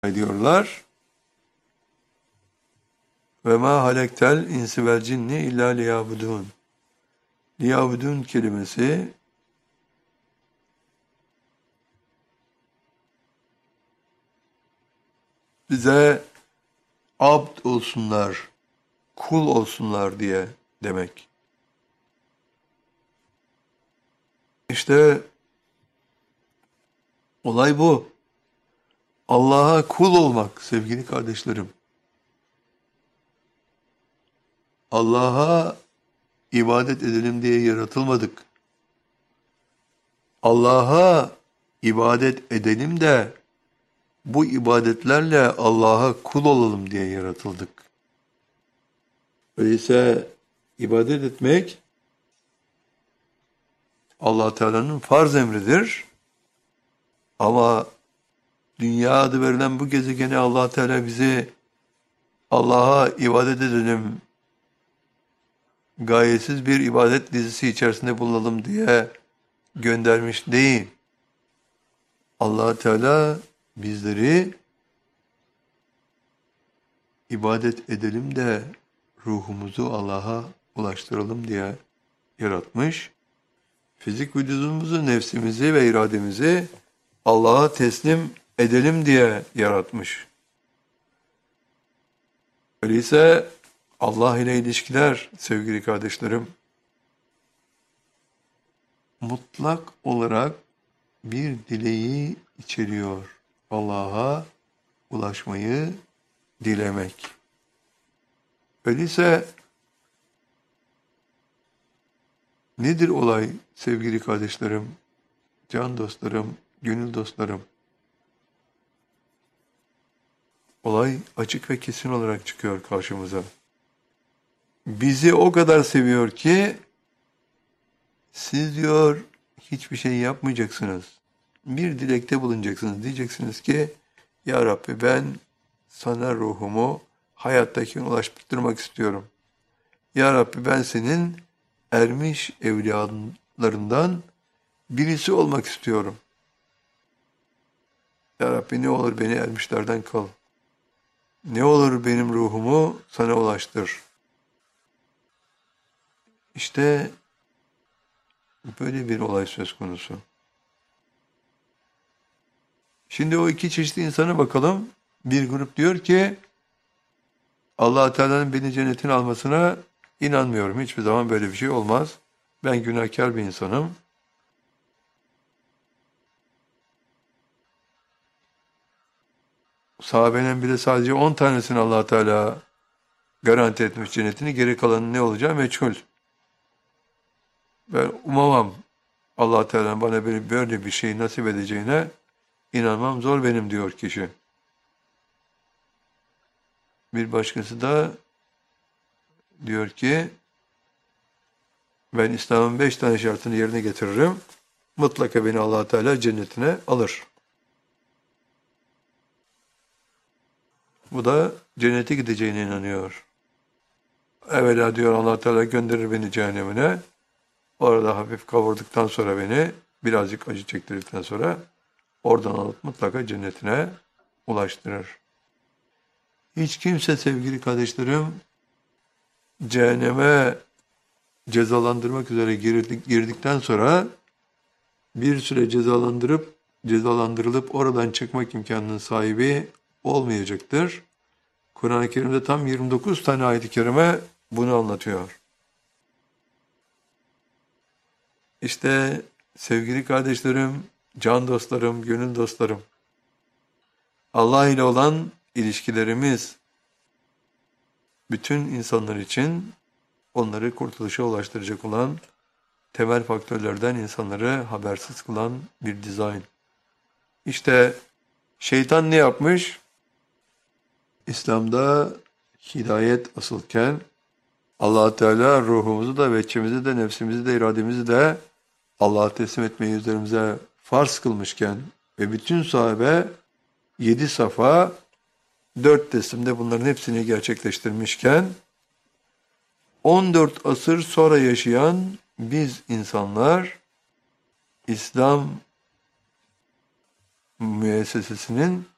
ediyorlar. Ve ma halektel insi vel cinni illa liyabudun. Liyabudun kelimesi bize abd olsunlar, kul olsunlar diye demek. İşte olay bu. Allah'a kul olmak sevgili kardeşlerim. Allah'a ibadet edelim diye yaratılmadık. Allah'a ibadet edelim de bu ibadetlerle Allah'a kul olalım diye yaratıldık. Öyleyse ibadet etmek Allah Teala'nın farz emridir. Ama dünya adı verilen bu gezegene Allah Teala bizi Allah'a ibadet edelim, gayesiz bir ibadet dizisi içerisinde bulunalım diye göndermiş değil. Allah Teala bizleri ibadet edelim de ruhumuzu Allah'a ulaştıralım diye yaratmış. Fizik vücudumuzu, nefsimizi ve irademizi Allah'a teslim edelim diye yaratmış. Öyleyse Allah ile ilişkiler sevgili kardeşlerim mutlak olarak bir dileği içeriyor. Allah'a ulaşmayı dilemek. Öyleyse nedir olay sevgili kardeşlerim, can dostlarım, gönül dostlarım? Olay açık ve kesin olarak çıkıyor karşımıza. Bizi o kadar seviyor ki siz diyor hiçbir şey yapmayacaksınız. Bir dilekte bulunacaksınız. Diyeceksiniz ki ya Rabbi ben sana ruhumu hayattakine ulaştırmak istiyorum. Ya Rabbi ben senin ermiş evliyalarından birisi olmak istiyorum. Ya Rabbi ne olur beni ermişlerden kıl. Ne olur benim ruhumu sana ulaştır. İşte böyle bir olay söz konusu. Şimdi o iki çeşitli insana bakalım. Bir grup diyor ki Allah Teala'nın beni cennetine almasına inanmıyorum. Hiçbir zaman böyle bir şey olmaz. Ben günahkar bir insanım. Sahabenin bile sadece 10 tanesini Allah Teala garanti etmiş cennetini. Geri kalanın ne olacağı meçhul. Ben umamam Allah Teala'nın bana böyle bir şey nasip edeceğine inanmam zor benim diyor kişi. Bir başkası da diyor ki ben İslam'ın 5 tane şartını yerine getiririm. Mutlaka beni Allah Teala cennetine alır. Bu da cennete gideceğine inanıyor. Evvela diyor Allah Teala gönderir beni cehennemine. Orada hafif kavurduktan sonra beni birazcık acı çektirdikten sonra oradan alıp mutlaka cennetine ulaştırır. Hiç kimse sevgili kardeşlerim cehenneme cezalandırmak üzere girdikten sonra bir süre cezalandırılıp oradan çıkmak imkanının sahibi olmayacaktır. Kur'an-ı Kerim'de tam 29 tane ayet-i kerime bunu anlatıyor. İşte sevgili kardeşlerim, can dostlarım, gönül dostlarım, Allah ile olan ilişkilerimiz bütün insanlar için onları kurtuluşa ulaştıracak olan temel faktörlerden insanları habersiz kılan bir dizayn. İşte şeytan ne yapmış? İslam'da hidayet asılken Allah Teala ruhumuzu da, veçimizi de, nefsimizi de, irademizi de Allah'a teslim etmeyi üzerimize farz kılmışken ve bütün sahabe 7 safa 4 teslimde bunların hepsini gerçekleştirmişken 14 asır sonra yaşayan biz insanlar İslam müessesesinin